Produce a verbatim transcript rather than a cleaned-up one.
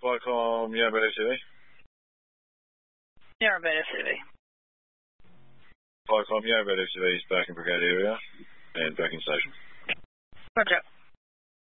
Flightcom Yarrabah S C V. Yarrabah S C V. Flightcom Yarrabah S C V is back in Brigade area and back in station. Roger.